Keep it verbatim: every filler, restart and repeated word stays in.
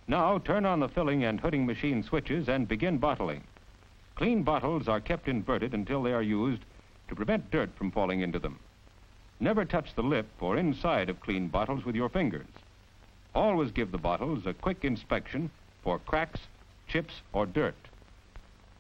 Now turn on the filling and hooding machine switches and begin bottling. Clean bottles are kept inverted until they are used to prevent dirt from falling into them. Never touch the lip or inside of clean bottles with your fingers. Always give the bottles a quick inspection for cracks, chips, or dirt.